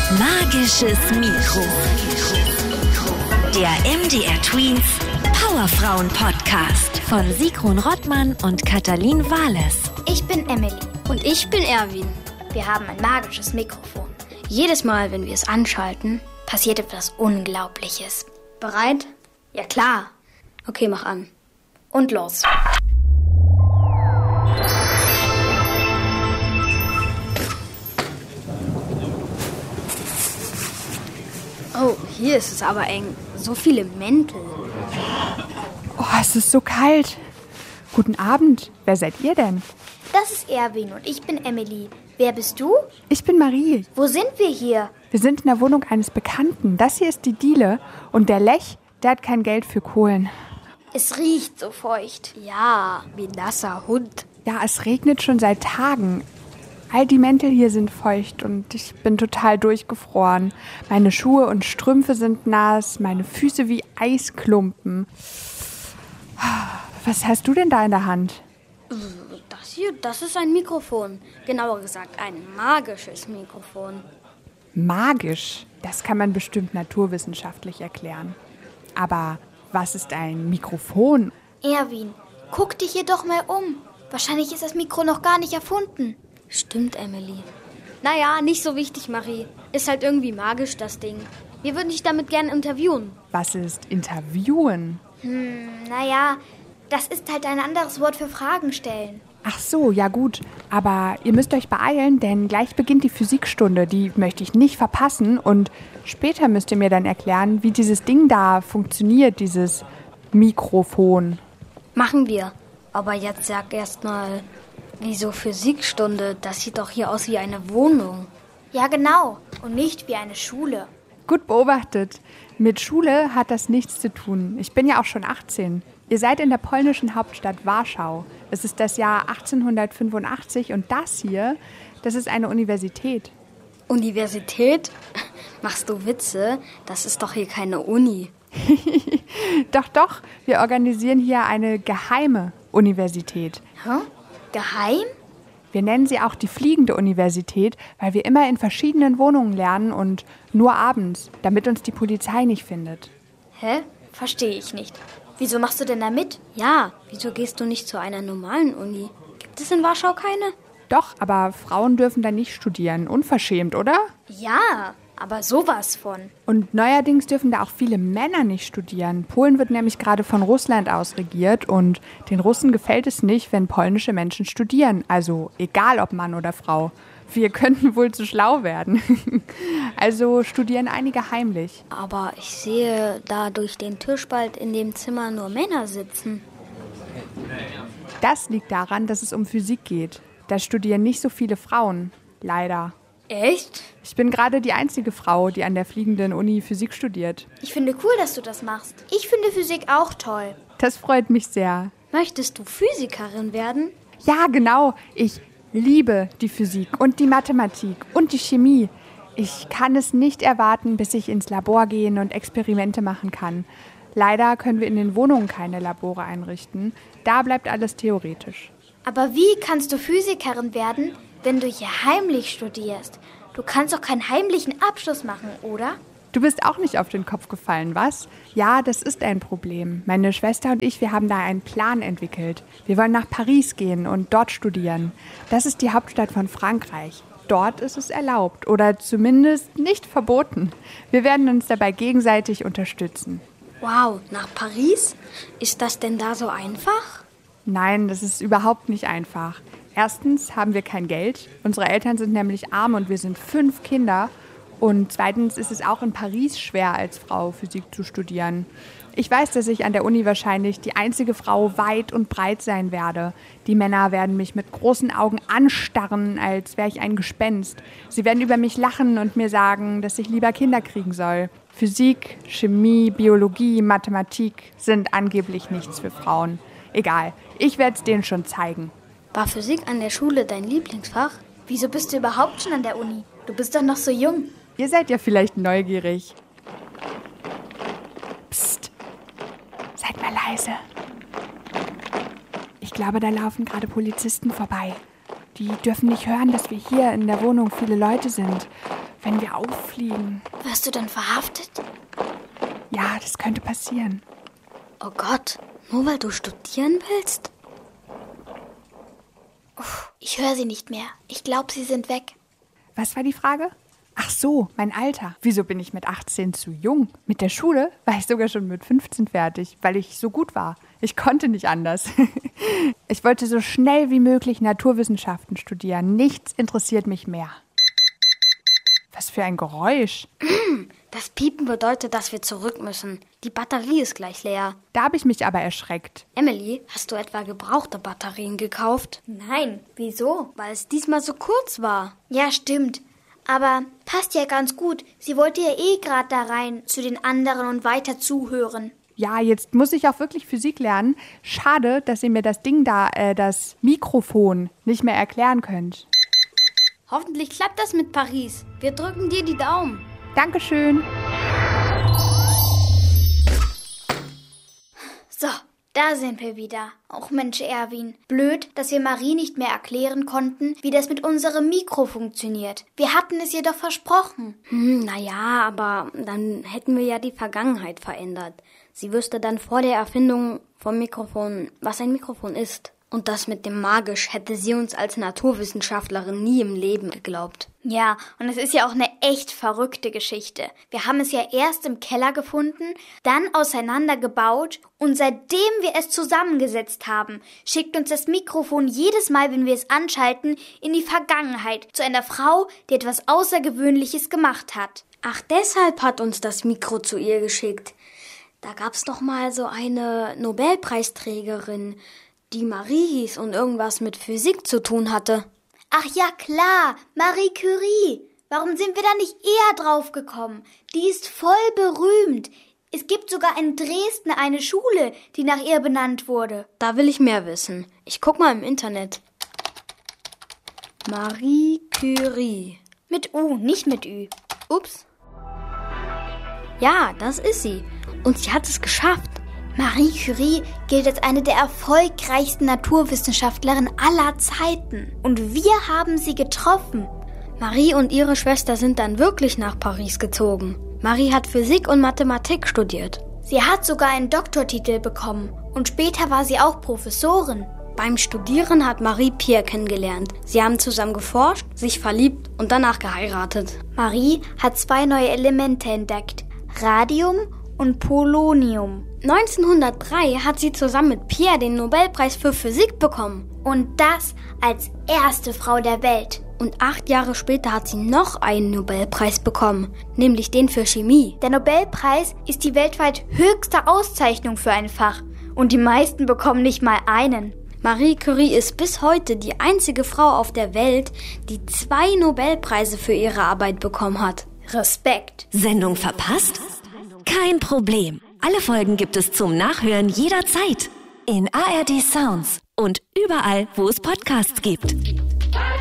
Magisches Mikro. Der MDR Tweens Powerfrauen Podcast von Sigrun Rottmann und Katalin Wahles. Ich bin Emily. Und ich bin Erwin. Wir haben ein magisches Mikrofon. Jedes Mal, wenn wir es anschalten, passiert etwas Unglaubliches. Bereit? Ja klar. Okay, mach an. Und los. Oh, hier ist es aber eng. So viele Mäntel. Oh, es ist so kalt. Guten Abend. Wer seid ihr denn? Das ist Erwin und ich bin Emily. Wer bist du? Ich bin Marie. Wo sind wir hier? Wir sind in der Wohnung eines Bekannten. Das hier ist die Diele. Und der Lech, der hat kein Geld für Kohlen. Es riecht so feucht. Ja, wie nasser Hund. Ja, es regnet schon seit Tagen. All die Mäntel hier sind feucht und ich bin total durchgefroren. Meine Schuhe und Strümpfe sind nass, meine Füße wie Eisklumpen. Was hast du denn da in der Hand? Das hier, das ist ein Mikrofon. Genauer gesagt, ein magisches Mikrofon. Magisch? Das kann man bestimmt naturwissenschaftlich erklären. Aber was ist ein Mikrofon? Erwin, guck dich hier doch mal um. Wahrscheinlich ist das Mikro noch gar nicht erfunden. Stimmt, Emily. Naja, nicht so wichtig, Marie. Ist halt irgendwie magisch, das Ding. Wir würden dich damit gerne interviewen. Was ist interviewen? Naja, das ist halt ein anderes Wort für Fragen stellen. Ach so, ja gut. Aber ihr müsst euch beeilen, denn gleich beginnt die Physikstunde. Die möchte ich nicht verpassen. Und später müsst ihr mir dann erklären, wie dieses Ding da funktioniert, dieses Mikrofon. Machen wir. Aber jetzt sag erst mal, wieso Physikstunde? Das sieht doch hier aus wie eine Wohnung. Ja, genau. Und nicht wie eine Schule. Gut beobachtet. Mit Schule hat das nichts zu tun. Ich bin ja auch schon 18. Ihr seid in der polnischen Hauptstadt Warschau. Es ist das Jahr 1885 und das hier, das ist eine Universität. Universität? Machst du Witze? Das ist doch hier keine Uni. Doch, wir organisieren hier eine geheime Universität. Hä? Geheim? Wir nennen sie auch die fliegende Universität, weil wir immer in verschiedenen Wohnungen lernen und nur abends, damit uns die Polizei nicht findet. Hä? Verstehe ich nicht. Wieso machst du denn da mit? Ja, wieso gehst du nicht zu einer normalen Uni? Gibt es in Warschau keine? Doch, aber Frauen dürfen da nicht studieren. Unverschämt, oder? Ja, aber sowas von. Und neuerdings dürfen da auch viele Männer nicht studieren. Polen wird nämlich gerade von Russland aus regiert und den Russen gefällt es nicht, wenn polnische Menschen studieren. Also egal ob Mann oder Frau. Wir könnten wohl zu schlau werden. Also studieren einige heimlich. Aber ich sehe da durch den Türspalt in dem Zimmer nur Männer sitzen. Das liegt daran, dass es um Physik geht. Da studieren nicht so viele Frauen. Leider. Echt? Ich bin gerade die einzige Frau, die an der fliegenden Uni Physik studiert. Ich finde cool, dass du das machst. Ich finde Physik auch toll. Das freut mich sehr. Möchtest du Physikerin werden? Ja, genau. Ich liebe die Physik und die Mathematik und die Chemie. Ich kann es nicht erwarten, bis ich ins Labor gehen und Experimente machen kann. Leider können wir in den Wohnungen keine Labore einrichten. Da bleibt alles theoretisch. Aber wie kannst du Physikerin werden, wenn du hier heimlich studierst? Du kannst doch keinen heimlichen Abschluss machen, oder? Du bist auch nicht auf den Kopf gefallen, was? Ja, das ist ein Problem. Meine Schwester und ich, wir haben da einen Plan entwickelt. Wir wollen nach Paris gehen und dort studieren. Das ist die Hauptstadt von Frankreich. Dort ist es erlaubt oder zumindest nicht verboten. Wir werden uns dabei gegenseitig unterstützen. Wow, nach Paris? Ist das denn da so einfach? Nein, das ist überhaupt nicht einfach. Erstens haben wir kein Geld. Unsere Eltern sind nämlich arm und wir sind 5 Kinder. Und zweitens ist es auch in Paris schwer, als Frau Physik zu studieren. Ich weiß, dass ich an der Uni wahrscheinlich die einzige Frau weit und breit sein werde. Die Männer werden mich mit großen Augen anstarren, als wäre ich ein Gespenst. Sie werden über mich lachen und mir sagen, dass ich lieber Kinder kriegen soll. Physik, Chemie, Biologie, Mathematik sind angeblich nichts für Frauen. Egal, ich werde es denen schon zeigen. War Physik an der Schule dein Lieblingsfach? Wieso bist du überhaupt schon an der Uni? Du bist doch noch so jung. Ihr seid ja vielleicht neugierig. Psst, seid mal leise. Ich glaube, da laufen gerade Polizisten vorbei. Die dürfen nicht hören, dass wir hier in der Wohnung viele Leute sind. wenn wir auffliegen. Wirst du dann verhaftet? Ja, das könnte passieren. Oh Gott, nur weil du studieren willst? Ich höre sie nicht mehr. Ich glaube, sie sind weg. Was war die Frage? Ach so, mein Alter. Wieso bin ich mit 18 zu jung? Mit der Schule war ich sogar schon mit 15 fertig, weil ich so gut war. Ich konnte nicht anders. Ich wollte so schnell wie möglich Naturwissenschaften studieren. Nichts interessiert mich mehr. Was für ein Geräusch. Das Piepen bedeutet, dass wir zurück müssen. Die Batterie ist gleich leer. Da habe ich mich aber erschreckt. Emily, hast du etwa gebrauchte Batterien gekauft? Nein, wieso? Weil es diesmal so kurz war. Ja, stimmt. Aber passt ja ganz gut. Sie wollte ja gerade da rein zu den anderen und weiter zuhören. Ja, jetzt muss ich auch wirklich Physik lernen. Schade, dass ihr mir das Ding da, das Mikrofon, nicht mehr erklären könnt. Hoffentlich klappt das mit Paris. Wir drücken dir die Daumen. Dankeschön. So, da sind wir wieder. Auch Mensch, Erwin. Blöd, dass wir Marie nicht mehr erklären konnten, wie das mit unserem Mikro funktioniert. Wir hatten es ihr doch versprochen. Naja, aber dann hätten wir ja die Vergangenheit verändert. Sie wüsste dann vor der Erfindung vom Mikrofon, was ein Mikrofon ist. Und das mit dem Magisch hätte sie uns als Naturwissenschaftlerin nie im Leben geglaubt. Ja, und es ist ja auch eine echt verrückte Geschichte. Wir haben es ja erst im Keller gefunden, dann auseinandergebaut und seitdem wir es zusammengesetzt haben, schickt uns das Mikrofon jedes Mal, wenn wir es anschalten, in die Vergangenheit zu einer Frau, die etwas Außergewöhnliches gemacht hat. Ach, deshalb hat uns das Mikro zu ihr geschickt. Da gab's doch mal so eine Nobelpreisträgerin, die Marie hieß und irgendwas mit Physik zu tun hatte. Ach ja, klar, Marie Curie. Warum sind wir da nicht eher drauf gekommen? Die ist voll berühmt. Es gibt sogar in Dresden eine Schule, die nach ihr benannt wurde. Da will ich mehr wissen. Ich guck mal im Internet. Marie Curie. Mit U, nicht mit Ü. Ups. Ja, das ist sie. Und sie hat es geschafft. Marie Curie gilt als eine der erfolgreichsten Naturwissenschaftlerinnen aller Zeiten. Und wir haben sie getroffen. Marie und ihre Schwester sind dann wirklich nach Paris gezogen. Marie hat Physik und Mathematik studiert. Sie hat sogar einen Doktortitel bekommen. Und später war sie auch Professorin. Beim Studieren hat Marie Pierre kennengelernt. Sie haben zusammen geforscht, sich verliebt und danach geheiratet. Marie hat 2 neue Elemente entdeckt. Radium und Polonium. 1903 hat sie zusammen mit Pierre den Nobelpreis für Physik bekommen. Und das als erste Frau der Welt. Und 8 Jahre später hat sie noch einen Nobelpreis bekommen, nämlich den für Chemie. Der Nobelpreis ist die weltweit höchste Auszeichnung für ein Fach. Und die meisten bekommen nicht mal einen. Marie Curie ist bis heute die einzige Frau auf der Welt, die 2 Nobelpreise für ihre Arbeit bekommen hat. Respekt. Sendung verpasst? Kein Problem. Alle Folgen gibt es zum Nachhören jederzeit. In ARD Sounds und überall, wo es Podcasts gibt.